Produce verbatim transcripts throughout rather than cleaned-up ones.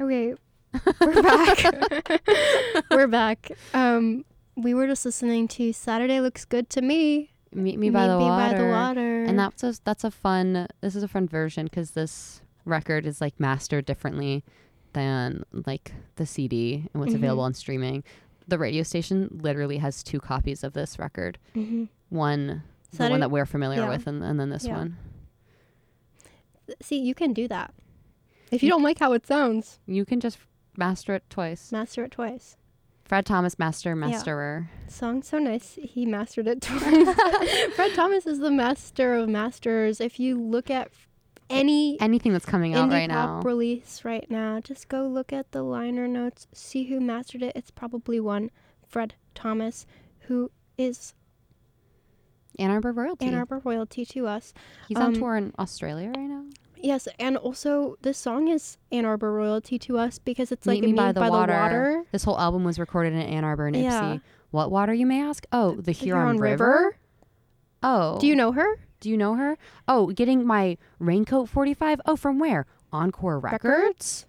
Okay, we're back. We're back. Um, we were just listening to Saturday Looks Good to Me. Meet Me by, the, Me water. by the Water. And that's a, that's a fun, this is a fun version because this record is like mastered differently than like the C D and what's Mhm. available on streaming. The radio station literally has two copies of this record. Mm-hmm. One, the Saturday- one that we're familiar yeah. with, and, and then this Yeah. one. See, you can do that. If you don't like how it sounds, You can just master it twice. master it twice. Fred Thomas, master, masterer. Song's so nice. He mastered it twice. Fred Thomas is the master of masters. If you look at any Anything that's coming out indie right pop now. release right now, just go look at the liner notes, see who mastered it. It's probably one Fred Thomas, who is Ann Arbor royalty. Ann Arbor royalty to us. He's on um, tour in Australia right now. Yes, and also this song is Ann Arbor royalty to us because it's like Meet Me Meet by the by Water. the water. This whole album was recorded in Ann Arbor and Ipsy. Yeah. What water, you may ask? Oh, the, The Huron, River? Oh. Do you know her? Do you know her? Oh, getting my Raincoat forty-five? Oh, from where? Encore Records?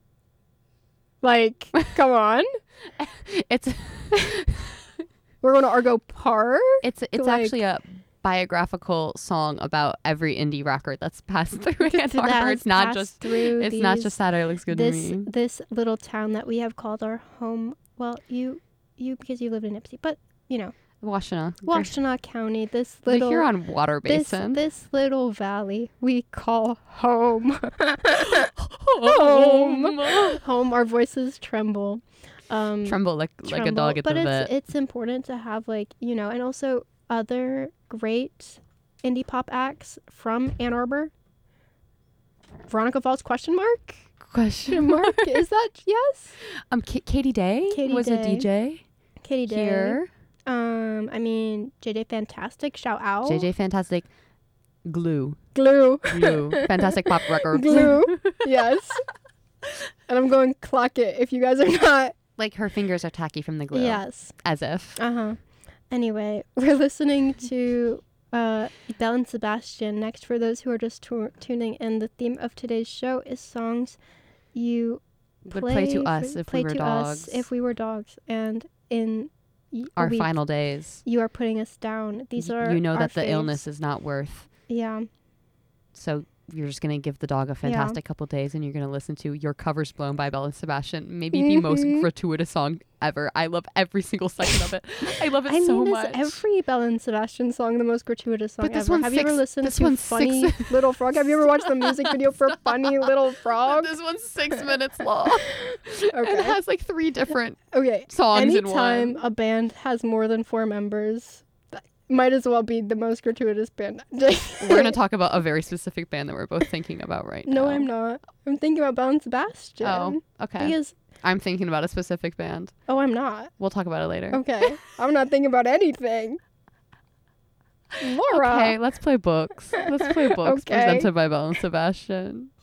Like, come on. It's We're going to Argo Park. it's it's like- actually a biographical song about every indie record that's passed through Ann That Arbor. has It's not passed just through it's not these- just Saturday Looks Good this to Me. this little town that we have called our home. Well, you you because you live in Ipsy, but you know, Washtenaw. Washtenaw County. This The little Huron Water this Basin. this little valley we call home. Home. Home. Our voices tremble. Um, Tremble like like a tremble, dog at but the it's vet. it's important to have like you know, and also other great indie pop acts from Ann Arbor. Veronica Falls question mark Question mark is that yes? Um, K- Katie Day Katie was a Day. D J Katie Day. here. Um, I mean J J Fantastic, shout out. J J Fantastic, Glue, Glue. Glue, Fantastic Pop Records. Glue. Yes. And I'm going clock it if you guys are not. Like her fingers are tacky from the glue. Yes. As if. Uh huh. Anyway, we're listening to uh, Belle and Sebastian. Next, for those who are just tu- tuning in, the theme of today's show is songs you Would play to for- us if play we were to dogs. us if we were dogs. And in y- a Our week, final days. you are putting us down. These Y- are You know our that the faves. illness is not worth. Yeah. So you're just going to give the dog a fantastic couple days and you're going to listen to Your Cover's Blown by Belle and Sebastian. Maybe the most Mhm. gratuitous song ever. I love every single second of it. I love it I so mean, much. is every Belle and Sebastian song the most gratuitous song But this ever? one's Have you ever six- listened this to one's Funny six- Little Frog? Have you ever watched the music video for Funny Little Frog? This one's six minutes long. Okay. It has like three different Okay. songs in Anytime one. a band has more than four members, that might as well be the most gratuitous band. We're going to talk about a very specific band that we're both thinking about right No, now. I'm not. I'm thinking about Belle and Sebastian. Oh, okay. Because, I'm thinking about a specific band. oh, I'm not. We'll talk about it later. Okay. I'm not thinking about anything. Laura. Okay, let's play books. Let's play books Okay. presented by Belle and Sebastian.